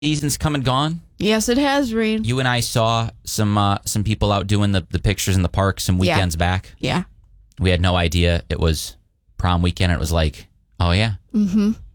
season's come and gone. Yes, it has, Reed. You and I saw some people out doing the pictures in the park some weekends back. Yeah. We had no idea it was prom weekend. It was like, oh yeah. Mm-hmm.